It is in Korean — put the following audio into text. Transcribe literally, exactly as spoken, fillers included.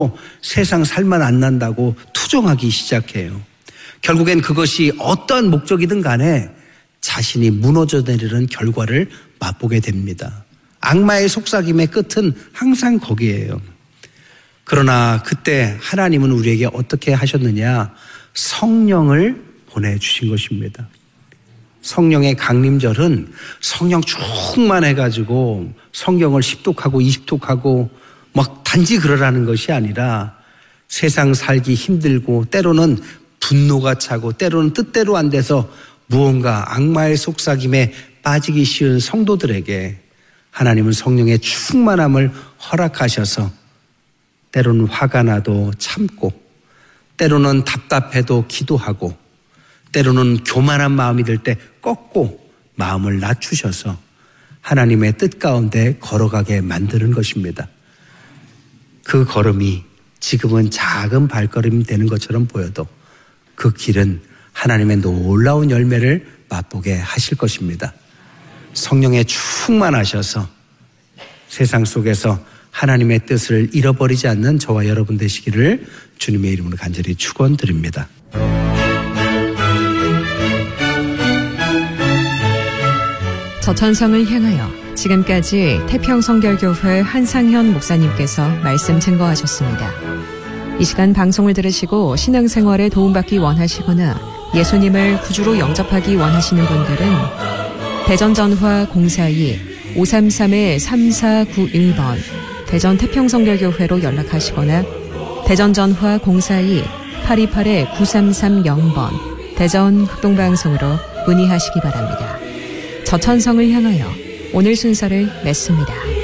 세상 살만 안 난다고 투정하기 시작해요. 결국엔 그것이 어떠한 목적이든 간에 자신이 무너져 내리는 결과를 맛보게 됩니다. 악마의 속삭임의 끝은 항상 거기에요. 그러나 그때 하나님은 우리에게 어떻게 하셨느냐? 성령을 보내주신 것입니다. 성령의 강림절은 성령 충만해가지고 성경을 십독하고 이십독하고 막 단지 그러라는 것이 아니라 세상 살기 힘들고 때로는 분노가 차고 때로는 뜻대로 안 돼서 무언가 악마의 속삭임에 빠지기 쉬운 성도들에게 하나님은 성령의 충만함을 허락하셔서 때로는 화가 나도 참고 때로는 답답해도 기도하고 때로는 교만한 마음이 들 때 꺾고 마음을 낮추셔서 하나님의 뜻 가운데 걸어가게 만드는 것입니다. 그 걸음이 지금은 작은 발걸음이 되는 것처럼 보여도 그 길은 하나님의 놀라운 열매를 맛보게 하실 것입니다. 성령에 충만하셔서 세상 속에서 하나님의 뜻을 잃어버리지 않는 저와 여러분 되시기를 주님의 이름으로 간절히 축원드립니다. 저천성을 향하여 지금까지 태평성결교회 한상현 목사님께서 말씀 증거하셨습니다. 이 시간 방송을 들으시고 신앙생활에 도움받기 원하시거나 예수님을 구주로 영접하기 원하시는 분들은 대전전화 공사이 오삼삼 삼사구일 번 대전 태평성결교회로 연락하시거나 대전전화 공사이 팔이팔 구삼삼영 번 대전 흑동방송으로 문의하시기 바랍니다. 저천성을 향하여 오늘 순서를 맺습니다.